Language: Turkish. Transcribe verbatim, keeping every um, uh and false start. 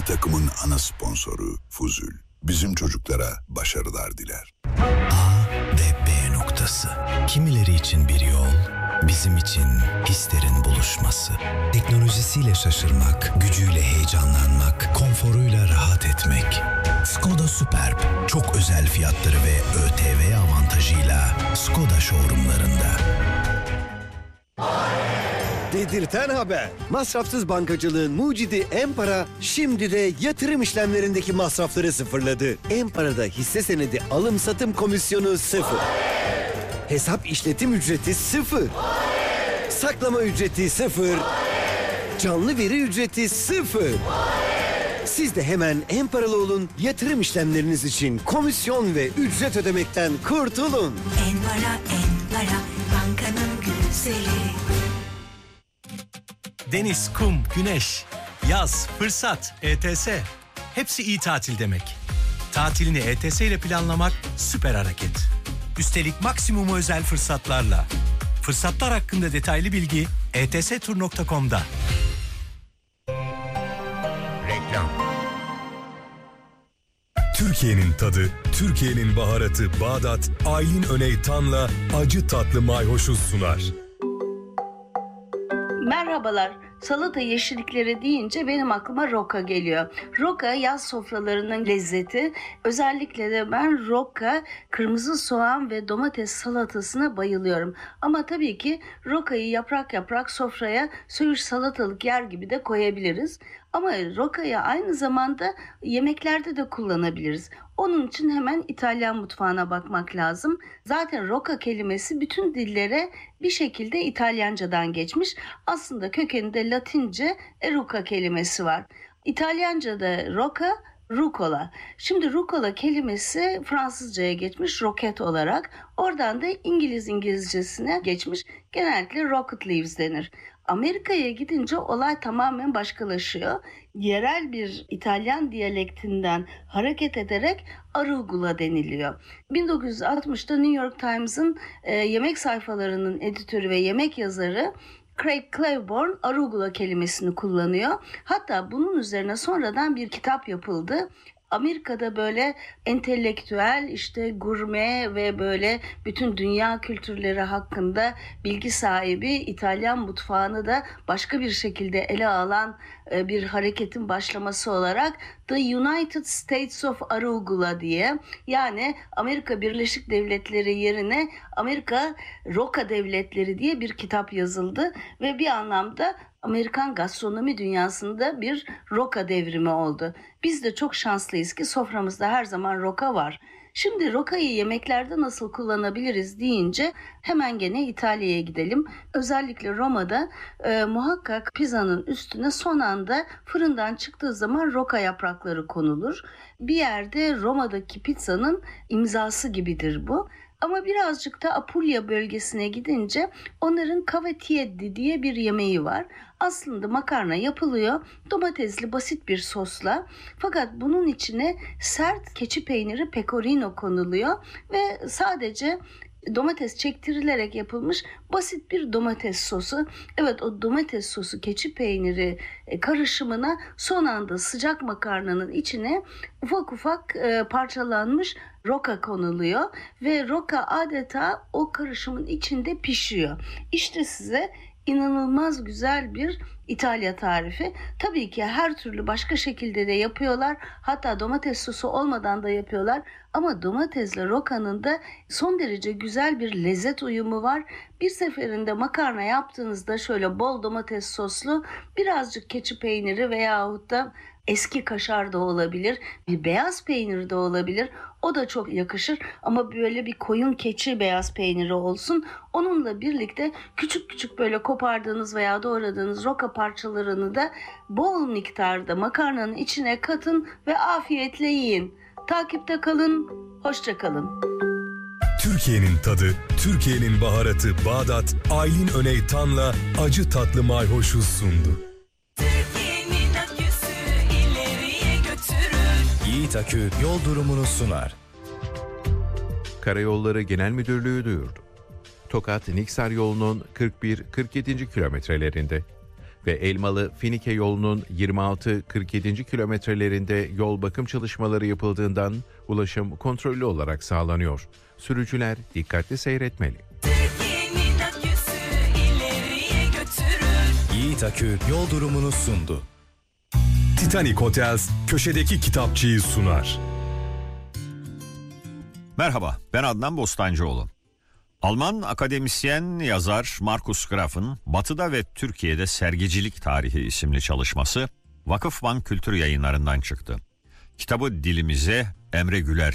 takımın ana sponsoru Fuzul. Bizim çocuklara başarılar diler. A ve B noktası. Kimileri için bir yol, bizim için hislerin buluşması. Teknolojisiyle şaşırmak, gücüyle heyecanlanmak, konforuyla rahat etmek. Skoda Superb, çok özel fiyatları ve ÖTV avantajıyla Skoda showroomlarında. Dedirten haber. Masrafsız bankacılığın mucidi Empara şimdi de yatırım işlemlerindeki masrafları sıfırladı. Empara'da hisse senedi alım satım komisyonu sıfır. Hesap işletim ücreti sıfır. Saklama ücreti sıfır. Canlı veri ücreti sıfır. Siz de hemen Emparalı olun, yatırım işlemleriniz için komisyon ve ücret ödemekten kurtulun. Empara, Empara, bankanın güzeli. Deniz, kum, güneş, yaz, fırsat, E T S. Hepsi iyi tatil demek. Tatilini E T S ile planlamak süper hareket. Üstelik maksimum özel fırsatlarla. Fırsatlar hakkında detaylı bilgi e t s tur nokta com'da. Reklam. Türkiye'nin tadı, Türkiye'nin baharatı Bağdat, Aylin Öney Tan'la acı tatlı mayhoşu sunar. Merhabalar. Salata yeşillikleri deyince benim aklıma roka geliyor. Roka yaz sofralarının lezzeti. Özellikle de ben roka, kırmızı soğan ve domates salatasına bayılıyorum. Ama tabii ki rokayı yaprak yaprak sofraya söğüş salatalık yer gibi de koyabiliriz. Ama rokayı aynı zamanda yemeklerde de kullanabiliriz. Onun için hemen İtalyan mutfağına bakmak lazım. Zaten roka kelimesi bütün dillere bir şekilde İtalyancadan geçmiş. Aslında kökeninde Latince eruca kelimesi var. İtalyanca'da roka, rucola. Şimdi rucola kelimesi Fransızca'ya geçmiş roket olarak. Oradan da İngiliz İngilizcesine geçmiş. Genellikle rocket leaves denir. Amerika'ya gidince olay tamamen başkalaşıyor. Yerel bir İtalyan diyalektinden hareket ederek arugula deniliyor. bin dokuz yüz altmışta New York Times'ın e, yemek sayfalarının editörü ve yemek yazarı Craig Claiborne arugula kelimesini kullanıyor. Hatta bunun üzerine sonradan bir kitap yapıldı. Amerika'da böyle entelektüel, işte gurme ve böyle bütün dünya kültürleri hakkında bilgi sahibi İtalyan mutfağını da başka bir şekilde ele alan bir hareketin başlaması olarak The United States of Arugula diye, yani Amerika Birleşik Devletleri yerine Amerika Roka Devletleri diye bir kitap yazıldı ve bir anlamda Amerikan gastronomi dünyasında bir roka devrimi oldu. Biz de çok şanslıyız ki soframızda her zaman roka var. Şimdi rokayı yemeklerde nasıl kullanabiliriz deyince hemen gene İtalya'ya gidelim. Özellikle Roma'da e, muhakkak pizzanın üstüne son anda fırından çıktığı zaman roka yaprakları konulur. Bir yerde Roma'daki pizzanın imzası gibidir bu. Ama birazcık da Apulya bölgesine gidince onların cavatieddi diye bir yemeği var. Aslında makarna yapılıyor domatesli basit bir sosla. Fakat bunun içine sert keçi peyniri pecorino konuluyor ve sadece domates çektirilerek yapılmış basit bir domates sosu. Evet, o domates sosu keçi peyniri karışımına son anda sıcak makarnanın içine ufak ufak parçalanmış roka konuluyor ve roka adeta o karışımın içinde pişiyor. İşte size inanılmaz güzel bir İtalya tarifi. Tabii ki her türlü başka şekilde de yapıyorlar. Hatta domates sosu olmadan da yapıyorlar. Ama domatesle rokanın da son derece güzel bir lezzet uyumu var. Bir seferinde makarna yaptığınızda şöyle bol domates soslu, birazcık keçi peyniri veyahut da eski kaşar da olabilir, bir beyaz peynir de olabilir. O da çok yakışır ama böyle bir koyun keçi beyaz peyniri olsun. Onunla birlikte küçük küçük böyle kopardığınız veya doğradığınız roka parçalarını da bol miktarda makarnanın içine katın ve afiyetle yiyin. Takipte kalın, hoşça kalın. Türkiye'nin tadı, Türkiye'nin baharatı Bağdat, Aylin Öney Tan'la acı tatlı mayhoşu sundu. Yiğit Akü yol durumunu sunar. Karayolları Genel Müdürlüğü duyurdu. Tokat-Niksar yolunun kırk bir kırk yedinci kilometrelerinde ve Elmalı Finike yolunun yirmi altı kırk yedi kilometrelerinde yol bakım çalışmaları yapıldığından ulaşım kontrollü olarak sağlanıyor. Sürücüler dikkatli seyretmeli. Türkiye'nin aküsü ileriye götürür. Yiğit Akü yol durumunu sundu. Titanic Hotels köşedeki kitapçıyı sunar. Merhaba, ben Adnan Bostancıoğlu. Alman akademisyen yazar Markus Graf'ın Batı'da ve Türkiye'de Sergicilik Tarihi isimli çalışması Vakıfbank Kültür Yayınları'ndan çıktı. Kitabı dilimize Emre Güler